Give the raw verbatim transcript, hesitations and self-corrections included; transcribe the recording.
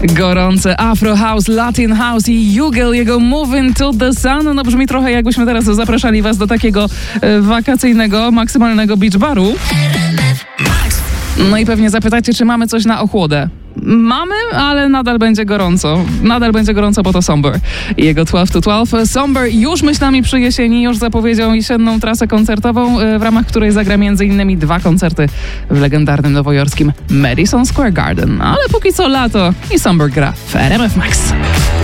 Gorące Afro House, Latin House i Jugel, jego Moving to the Sun. No brzmi trochę jakbyśmy teraz zapraszali was do takiego e, wakacyjnego, maksymalnego beach baru. No i pewnie zapytacie, czy mamy coś na ochłodę. Mamy, ale nadal będzie gorąco. Nadal będzie gorąco, bo to Somber. I jego dwanaście to dwanaście. Somber już myślami przy jesieni, już zapowiedział jesienną trasę koncertową, w ramach której zagra między innymi dwa koncerty w legendarnym nowojorskim Madison Square Garden. Ale póki co lato i Somber gra w R M F Max.